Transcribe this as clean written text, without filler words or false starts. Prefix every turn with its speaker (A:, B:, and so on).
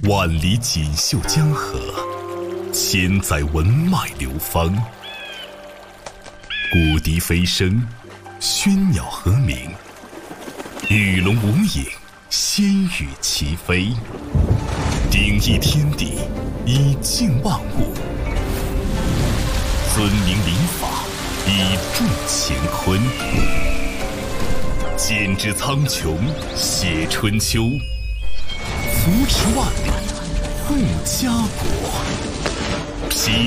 A: 万里锦绣江河，千载文脉流芳。古笛飞声，喧鸟和鸣，与龙无影，仙羽齐飞。鼎益天地，以静万物；尊明礼法，以助乾坤。剪纸苍穹，写春秋，扶持万里，护家国。